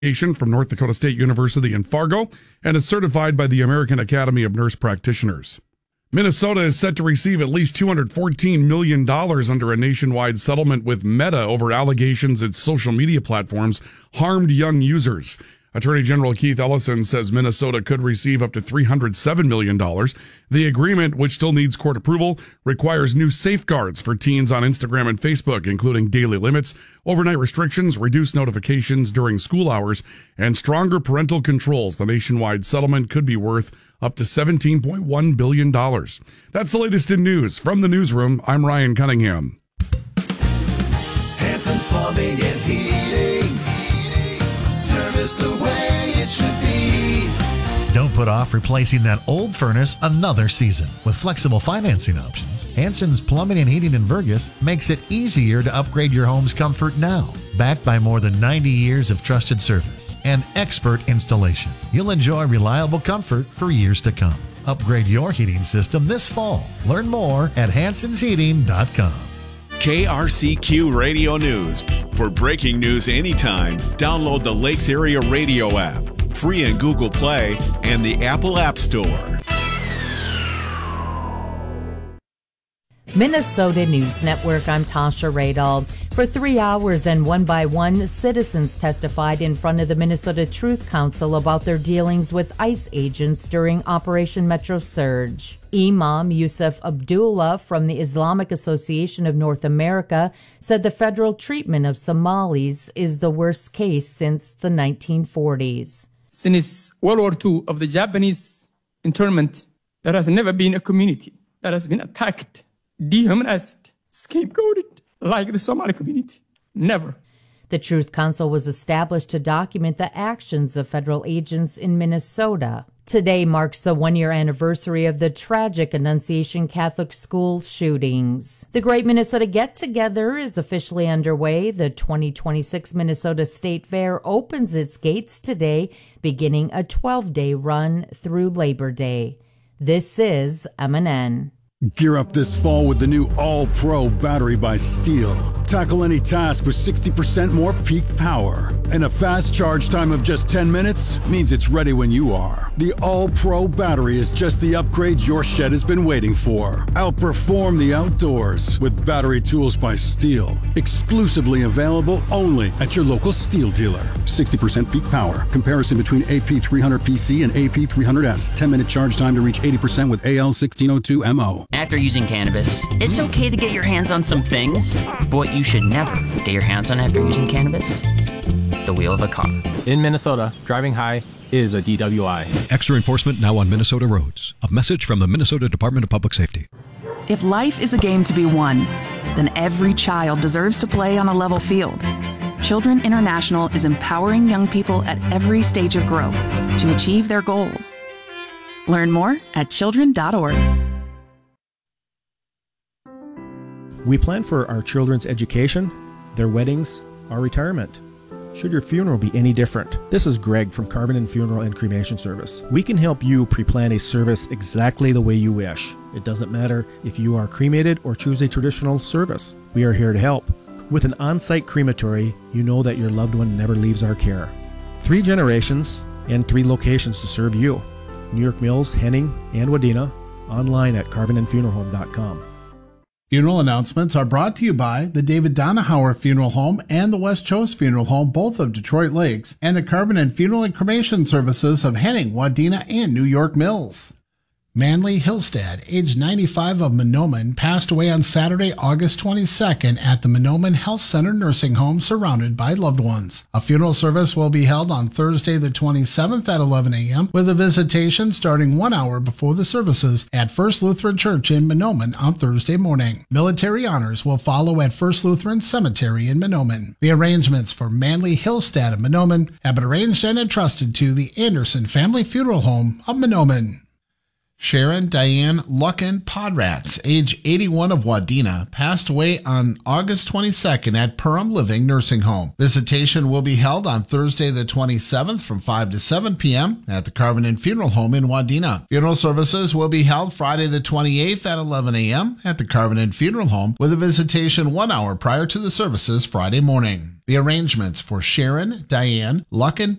from North Dakota State University in Fargo and is certified by the American Academy of Nurse Practitioners. Minnesota is set to receive at least $214 million under a nationwide settlement with Meta over allegations its social media platforms harmed young users. Attorney General Keith Ellison says Minnesota could receive up to $307 million. The agreement, which still needs court approval, requires new safeguards for teens on Instagram and Facebook, including daily limits, overnight restrictions, reduced notifications during school hours, and stronger parental controls. The nationwide settlement could be worth up to $17.1 billion. That's the latest in news. From the newsroom, I'm Ryan Cunningham. Hanson's Plumbing and Heating. Service the way it should be. Don't put off replacing that old furnace another season. With flexible financing options, Hanson's Plumbing and Heating in Vergas makes it easier to upgrade your home's comfort now. Backed by more than 90 years of trusted service and expert installation, you'll enjoy reliable comfort for years to come. Upgrade your heating system this fall. Learn more at hansonsheating.com. KRCQ Radio News. For breaking news anytime, download the Lakes Area Radio app, free in Google Play and the Apple App Store. Minnesota News Network, I'm Tasha Radal. For 3 hours and one by one, citizens testified in front of the Minnesota Truth Council about their dealings with ICE agents during Operation Metro Surge. Imam Yusuf Abdullah from the Islamic Association of North America said the federal treatment of Somalis is the worst case since the 1940s. Since World War II of the Japanese internment, there has never been a community that has been attacked, dehumanized, scapegoated like the Somali community. Never. The Truth Council was established to document the actions of federal agents in Minnesota. Today marks the one-year anniversary of the tragic Annunciation Catholic School shootings. The Great Minnesota Get-Together is officially underway. The 2026 Minnesota State Fair opens its gates today, beginning a 12-day run through Labor Day. This is MNN. Gear up this fall with the new All-Pro battery by Steel. Tackle any task with 60% more peak power. And a fast charge time of just 10 minutes means it's ready when you are. The All-Pro battery is just the upgrade your shed has been waiting for. Outperform the outdoors with battery tools by Steel. Exclusively available only at your local Steel dealer. 60% peak power. Comparison between AP300PC and AP300S. 10-minute charge time to reach 80% with AL1602MO. After using cannabis, it's okay to get your hands on some things, but what you should never get your hands on after using cannabis? The wheel of a car. In Minnesota, driving high is a DWI. Extra enforcement now on Minnesota roads. A message from the Minnesota Department of Public Safety. If life is a game to be won, then every child deserves to play on a level field. Children International is empowering young people at every stage of growth to achieve their goals. Learn more at children.org. We plan for our children's education, their weddings, our retirement. Should your funeral be any different? This is Greg from Carbon & Funeral and Cremation Service. We can help you pre-plan a service exactly the way you wish. It doesn't matter if you are cremated or choose a traditional service. We are here to help. With an on-site crematory, you know that your loved one never leaves our care. 3 generations and 3 locations to serve you. New York Mills, Henning, and Wadena. Online at carbonandfuneralhome.com. Funeral announcements are brought to you by the David Donahauer Funeral Home and the West Chose Funeral Home, both of Detroit Lakes, and the Carbon & Funeral and Cremation Services of Henning, Wadena, and New York Mills. Manly Hillstad, age 95 of Mahnomen, passed away on Saturday, August 22nd at the Mahnomen Health Center Nursing Home, surrounded by loved ones. A funeral service will be held on Thursday the 27th at 11 a.m. with a visitation starting 1 hour before the services at First Lutheran Church in Mahnomen on Thursday morning. Military honors will follow at First Lutheran Cemetery in Mahnomen. The arrangements for Manly Hillstad of Mahnomen have been arranged and entrusted to the Anderson Family Funeral Home of Mahnomen. Sharon Diane Lucken Podratz, age 81 of Wadena, passed away on August 22nd at Perham Living Nursing Home. Visitation will be held on Thursday the 27th from 5 to 7 p.m. at the Carvin Funeral Home in Wadena. Funeral services will be held Friday the 28th at 11 a.m. at the Carvin Funeral Home, with a visitation 1 hour prior to the services Friday morning. The arrangements for Sharon Diane Lucken